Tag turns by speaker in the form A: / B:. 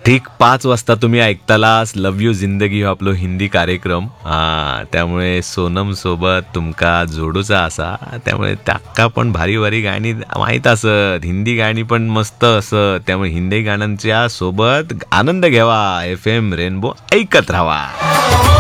A: ठीक 5 वाजता तुम्ही ऐकतालास लव यू जिंदगी हो आपलो हिंदी कार्यक्रम. त्यामुळे सोनम सोबत तुमका जोडूचा असा, त्यामुळे ताका पण भारी भारी गाणी माहीत असत, हिंदी गाणी पण मस्त असत. त्यामुळे हिंदी गाण्यांच्या सोबत आनंद घ्यावा. FM रेनबो ऐकत राहावा.